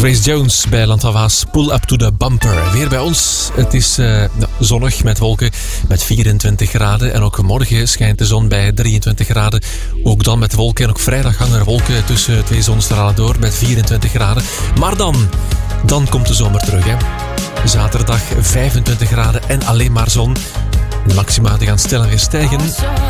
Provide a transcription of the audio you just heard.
Grace Jones bij Landhava's Pull Up to the Bumper. Weer bij ons. Het is zonnig met wolken met 24 graden. En ook morgen schijnt de zon bij 23 graden. Ook dan met wolken. En ook vrijdag hangen er wolken tussen twee zonnestralen door met 24 graden. Maar dan komt de zomer terug. Hè. Zaterdag 25 graden en alleen maar zon. De maxima die gaan stellen weer stijgen.